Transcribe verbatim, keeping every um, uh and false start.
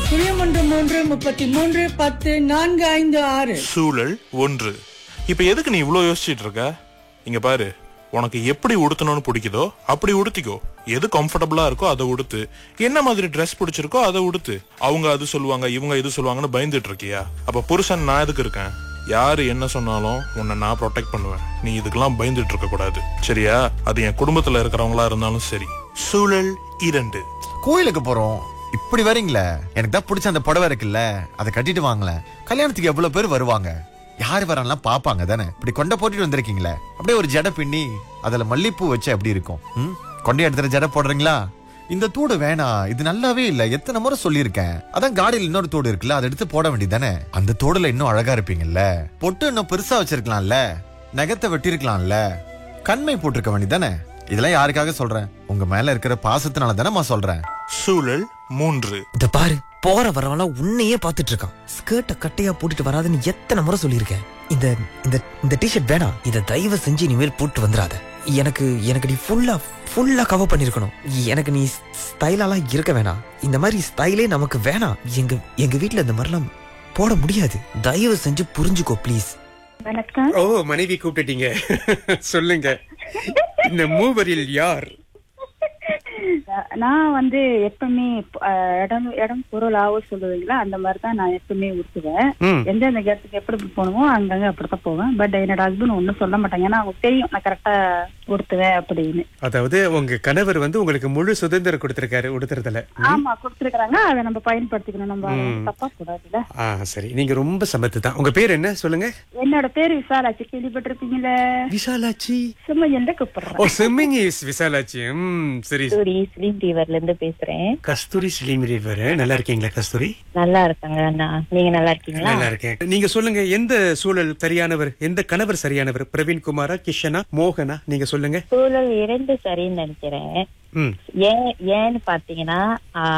சுழியம் ஒன்று மூன்று முப்பத்தி மூன்று பத்து நான்கு ஐந்து ஆறு. சூழல் ஒன்று. இப்ப எதுக்கு நீ இவ்ளோ யோசிச்சுட்டு இருக்க? இங்க பாரு, உனக்கு எப்படி உடுத்தணும்னு பிடிக்குதோ அப்படி உடுத்திக்கோ. எது கம்ஃபர்டபுளா இருக்கோ அதை உடுத்து. என்ன மாதிரி ட்ரெஸ் பிடிச்சிருக்கோ அதை உடுத்து. அவங்க அது சொல்லுவாங்க, இவங்க இது சொல்லுவாங்கன்னு பயந்துட்டு இருக்கியா? அப்ப புருஷன் நான் எதுக்கு இருக்கேன்? யாரு என்ன சொன்னாலும் உன்னை நான் ப்ரொடெக்ட் பண்ணுவேன். நீ இதுக்கெல்லாம் பயந்துட்டு இருக்க கூடாது, சரியா? அது என் குடும்பத்துல இருக்கிறவங்களா இருந்தாலும் சரி. சூழல் இரண்டு. கோயிலுக்கு போறோம், இப்படி வரீங்களே, எனக்கு தான் பிடிச்ச அந்த புடவை இருக்குல்ல, அதை கட்டிட்டு வாங்களேன். கல்யாணத்துக்கு எவ்வளவு பேர் வருவாங்க, யாரு வரான்லாம் பாப்பாங்க தானே. இப்படி கொண்டை போட்டுட்டு வந்திருக்கீங்களே, அப்படியே ஒரு ஜடை பின்னி அதுல மல்லிப்பூ வச்சு எப்படி இருக்கும்? ம் கொண்டை எடுத்துற ஜடை போடுறீங்களா? இந்த தூடு வேணாம், இது நல்லாவே இல்ல, எத்தனை முறை சொல்லியிருக்கேன். அதான் காடியில் இன்னொரு தோடு இருக்குல்ல, அதை எடுத்து போட வேண்டியதானே. அந்த தோடுல இன்னும் அழகா இருப்பீங்கல்ல. பொட்டு இன்னும் பெருசா வச்சிருக்கலாம்ல, நகத்தை வெட்டி இருக்கலாம்ல, கண்மை போட்டிருக்க வேண்டியதானே. இதெல்லாம் யாருக்காக சொல்றேன்? உங்க மேல இருக்கிற பாசத்தினால தானே சொல்றேன். சூழல் மூன்று. இந்த பாரு, போற வரவெல்லாம் உன்னையே பாத்துட்டு இருக்கான். ஸ்கர்ட்ட கட்டையா போட்டுட்டு வராதுன்னு எத்தனை முறை சொல்லியிருக்கேன். இந்த இந்த இந்த டிஷர்ட் வேணாம், இதை தயவு செஞ்சு இனிமேல் போட்டு வந்துடாத. எனக்கு எனக்கு நீ ஃபுல்லா ஃபுல்லா கவர் பண்ணிருக்கணும். எனக்கு நீ ஸ்டைலாலாம் இருக்க வேணாம். இந்த மாதிரி ஸ்டைலே நமக்கு வேணாம். எங்க எங்க வீட்டுல இந்த மாதிரிலாம் போட முடியாது. தயவு செஞ்சு புரிஞ்சுக்கோ ப்ளீஸ். வணக்கம். ஓ, மனைவி கூப்பிட்டீங்க. சொல்லுங்க, இந்த மூவரில் யார்? நான் வந்து எப்பவுமே அஹ், இடம் இடம் பொருள் ஆவோ சொல்லுவீங்களா, அந்த மாதிரிதான் நான் எப்பவுமே உடுத்துவேன். ம். எந்தெந்த இடத்துக்கு எப்படி போகணுமோ அங்கங்க அப்படித்தான் போவேன். பட் என்னோட ஹஸ்பண்ட் ஒன்னும் சொல்ல மாட்டாங்க, ஏன்னா அவங்க தெரியும் நான் கரெக்டா உடுத்துவேன் அப்படின்னு. அதாவது உங்க கணவர் வந்து உங்களுக்கு முழு சுதந்திரம் கொடுத்திருக்காரு உடுத்துறதுல. ஆமா, கொடுத்துருக்காங்க. அதை நம்ம பயன்படுத்திக்கணும், நம்ம தப்பா கூடாதுல்ல. ஆ, சரி. நீங்க ரொம்ப சமத்து தான். உங்க பேர் என்ன சொல்லுங்க? என்னோட பேரு விசாலாச்சி, கேள்விப்பட்டிருப்பீங்களே? விசாலாட்சி. சும்மா எந்த ஓ, கூப்பிடுறேன். செம்மிங் விசாலாட்சி. ம், சரி. கஸ்தூரி ஸ்லிம் ரிவர்ல இருந்து பேசுறேன். கஸ்தூரி ஸ்லிம் ரிவர். நல்லா இருக்கீங்களா கஸ்தூரி? நல்லா இருக்காங்க அண்ணா, நீங்க நல்லா இருக்கீங்களா? நல்லா இருக்கேன். நீங்க சொல்லுங்க, எந்த சூழல் சரியானவர், எந்த கணவர் சரியானவர்? பிரவீன் குமாரா, கிஷனா, மோகனா? நீங்க சொல்லுங்க. சூழல் இரண்டு சரின்னு நினைக்கிறேன். ம். ஏன் ஏன்னு பாத்தீங்கன்னா